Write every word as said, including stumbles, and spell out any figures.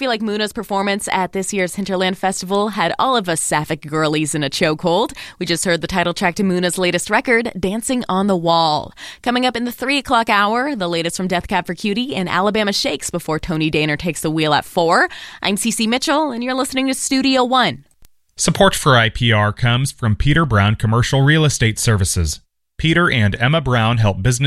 feel like Muna's performance at this year's Hinterland Festival had all of us sapphic girlies in a chokehold. We just heard the title track to Muna's latest record, Dancing on the Wall. Coming up in the three o'clock hour, the latest from Death Cab for Cutie and Alabama Shakes before Tony Daner takes the wheel at four. I'm Cece Mitchell, and you're listening to Studio One. Support for I P R comes from Peter Brown Commercial Real Estate Services. Peter and Emma Brown help business